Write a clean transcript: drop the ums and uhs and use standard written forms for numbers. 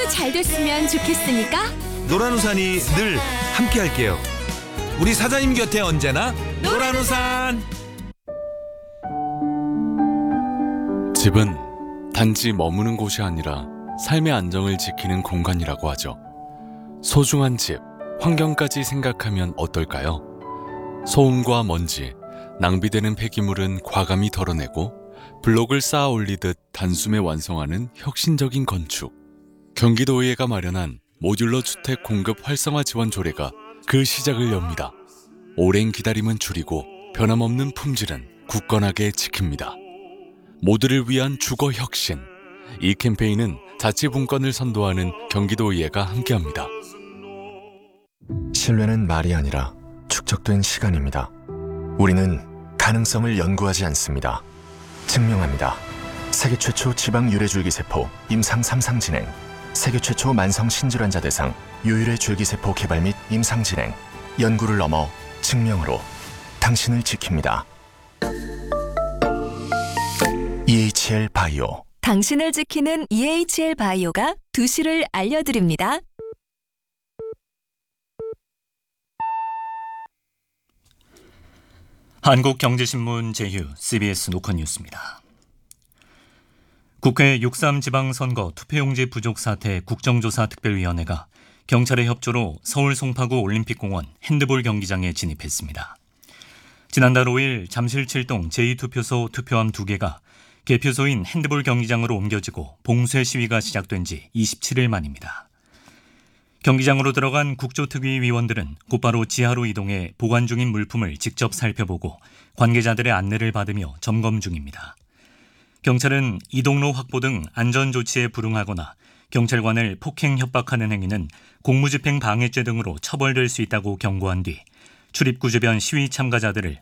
모두 잘 됐으면 좋겠으니까 노란우산이 늘 함께할게요. 우리 사장님 곁에 언제나 노란우산. 집은 단지 머무는 곳이 아니라 삶의 안정을 지키는 공간이라고 하죠. 소중한 집, 환경까지 생각하면 어떨까요? 소음과 먼지, 낭비되는 폐기물은 과감히 덜어내고 블록을 쌓아 올리듯 단숨에 완성하는 혁신적인 건축. 경기도의회가 마련한 모듈러 주택 공급 활성화 지원 조례가 그 시작을 엽니다. 오랜 기다림은 줄이고 변함없는 품질은 굳건하게 지킵니다. 모두를 위한 주거 혁신. 이 캠페인은 자치분권을 선도하는 경기도의회가 함께합니다. 신뢰는 말이 아니라 축적된 시간입니다. 우리는 가능성을 연구하지 않습니다. 증명합니다. 세계 최초 지방 유래줄기세포 임상 3상 진행, 세계 최초 만성 신질환자 대상 유일의 줄기세포 개발 및 임상 진행, 연구를 넘어 증명으로 당신을 지킵니다. EHL 바이오. 당신을 지키는 EHL 바이오가 2시를 알려드립니다. 한국경제신문 제휴 CBS 노컷뉴스입니다. 국회 6.3 지방선거 투표용지 부족 사태 국정조사 특별위원회가 경찰의 협조로 서울 송파구 올림픽공원 핸드볼 경기장에 진입했습니다. 지난달 5일 잠실 7동 제2투표소 투표함 2개가 개표소인 핸드볼 경기장으로 옮겨지고 봉쇄 시위가 시작된 지 27일 만입니다. 경기장으로 들어간 국조특위 위원들은 곧바로 지하로 이동해 보관 중인 물품을 직접 살펴보고 관계자들의 안내를 받으며 점검 중입니다. 경찰은 이동로 확보 등 안전조치에 불응하거나 경찰관을 폭행 협박하는 행위는 공무집행 방해죄 등으로 처벌될 수 있다고 경고한 뒤 출입구 주변 시위 참가자들을